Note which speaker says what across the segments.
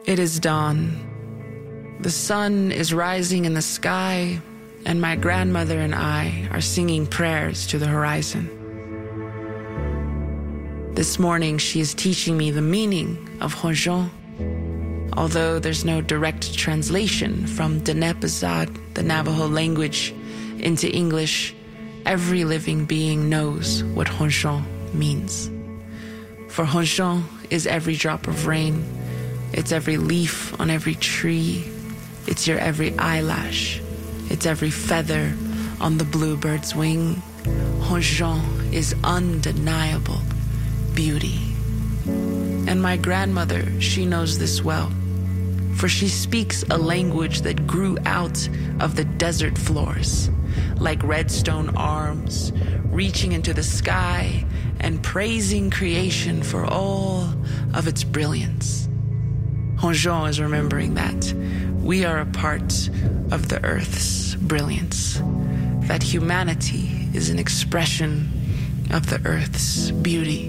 Speaker 1: It is dawn. The sun is rising in the sky, and my grandmother and I are singing prayers to the horizon. This morning, she is teaching me the meaning of Honjon. Although there's no direct translation from Denepazad, the Navajo language, into English, every living being knows what Honjon means. For Honjon is every drop of rain. It's every leaf on every tree. It's your every eyelash. It's every feather on the bluebird's wing. Honjon is undeniable beauty. And my grandmother, she knows this well, for she speaks a language that grew out of the desert floors, like redstone arms, reaching into the sky and praising creation for all of its brilliance. Honjon is remembering that we are a part of the earth's brilliance, that humanity is an expression of the earth's beauty.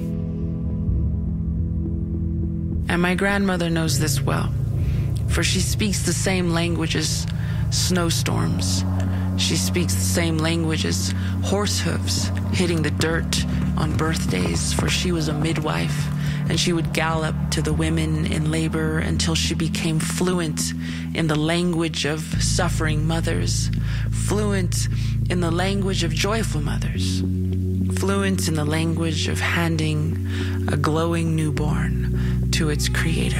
Speaker 1: And my grandmother knows this well, for she speaks the same language as snowstorms. She speaks the same language as horse hooves hitting the dirt on birthdays, for she was a midwife, and she would gallop to the women in labor until she became fluent in the language of suffering mothers, fluent in the language of joyful mothers, fluent in the language of handing a glowing newborn to its creator.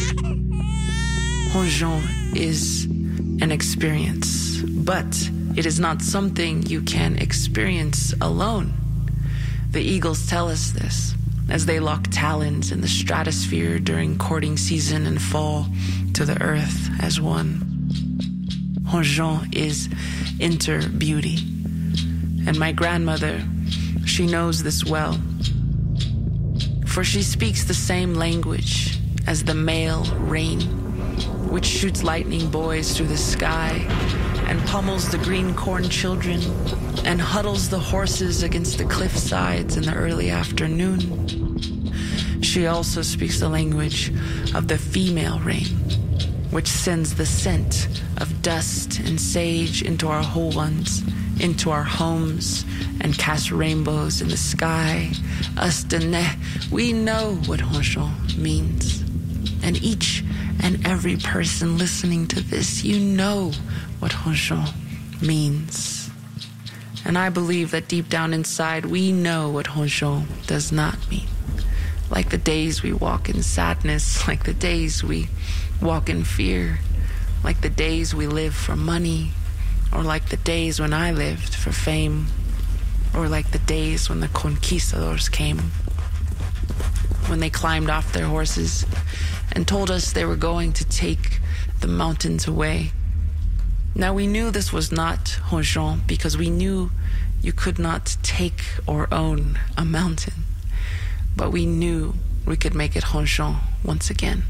Speaker 1: Honjon is an experience, but it is not something you can experience alone. The eagles tell us this as they lock talons in the stratosphere during courting season and fall to the earth as one. Honjon is inter-beauty. And my grandmother, she knows this well, for she speaks the same language as the male rain, which shoots lightning boys through the sky and pummels the green corn children and huddles the horses against the cliff sides in the early afternoon. She also speaks the language of the female rain, which sends the scent of dust and sage into our whole ones, into our homes, and casts rainbows in the sky. Us Dene, we know what Honjon means. And each and every person listening to this, you know what Honjon means. And I believe that deep down inside, we know what Honjon does not mean. Like the days we walk in sadness, like the days we walk in fear, like the days we live for money, or like the days when I lived for fame, or like the days when the conquistadors came, when they climbed off their horses and told us they were going to take the mountains away. Now we knew this was not Honjon because we knew you could not take or own a mountain, but we knew we could make it Honjon once again.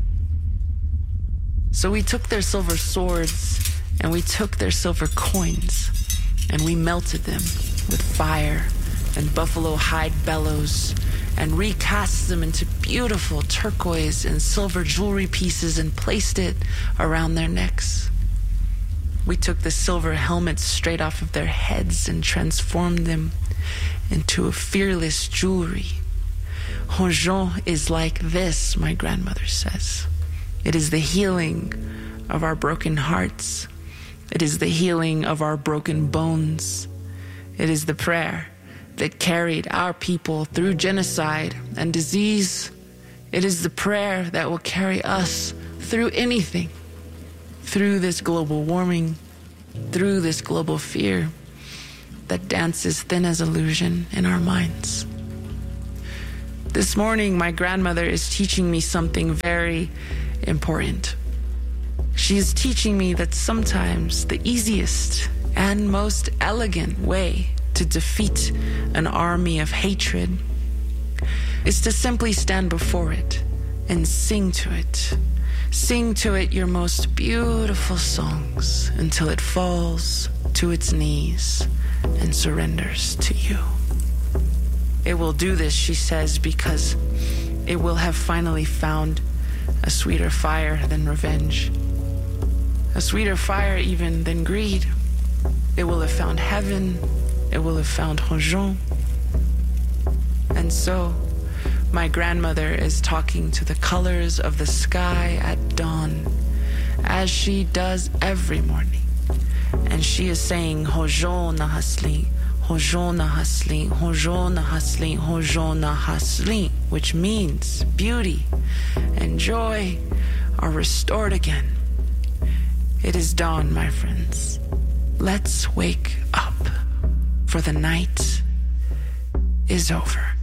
Speaker 1: So we took their silver swords and we took their silver coins and we melted them with fire and buffalo hide bellows and recast them into beautiful turquoise and silver jewelry pieces and placed it around their necks. We took the silver helmets straight off of their heads and transformed them into a fearless jewelry. Honjon is like this, my grandmother says. It is the healing of our broken hearts. It is the healing of our broken bones. It is the prayer that carried our people through genocide and disease. It is the prayer that will carry us through anything, through this global warming, through this global fear that dances thin as illusion in our minds. This morning, my grandmother is teaching me something very important. She is teaching me that sometimes the easiest and most elegant way to defeat an army of hatred is to simply stand before it and sing to it. Sing to it your most beautiful songs until it falls to its knees and surrenders to you. It will do this, she says, because it will have finally found a sweeter fire than revenge, a sweeter fire even than greed. It will have found heaven, it will have found Rojon. And so, my grandmother is talking to the colors of the sky at dawn, as she does every morning. And she is saying, Rojon na hasli, Rojon na hasli, Rojon na hasli, Rojon na hasli, which means beauty and joy are restored again. It is dawn, my friends. Let's wake up, for the night is over.